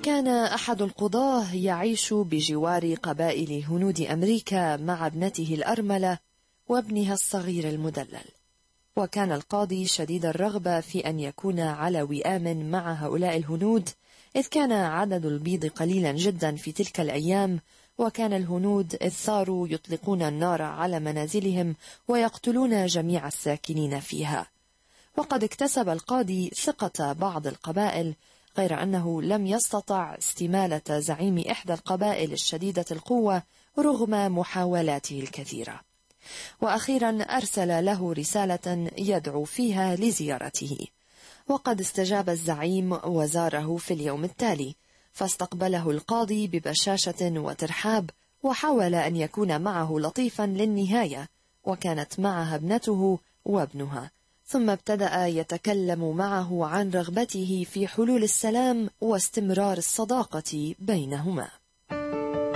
كان أحد القضاة يعيش بجوار قبائل هنود أمريكا مع ابنته الأرملة وابنها الصغير المدلل، وكان القاضي شديد الرغبة في أن يكون على وئام مع هؤلاء الهنود، إذ كان عدد البيض قليلا جدا في تلك الأيام، وكان الهنود إذ ثاروا يطلقون النار على منازلهم ويقتلون جميع الساكنين فيها. وقد اكتسب القاضي ثقة بعض القبائل، غير أنه لم يستطع استمالة زعيم إحدى القبائل الشديدة القوة رغم محاولاته الكثيرة، وأخيرا أرسل له رسالة يدعو فيها لزيارته، وقد استجاب الزعيم وزاره في اليوم التالي، فاستقبله القاضي ببشاشة وترحاب، وحاول أن يكون معه لطيفا للنهاية، وكانت معها ابنته وابنها، ثم ابتدأ يتكلم معه عن رغبته في حلول السلام واستمرار الصداقة بينهما.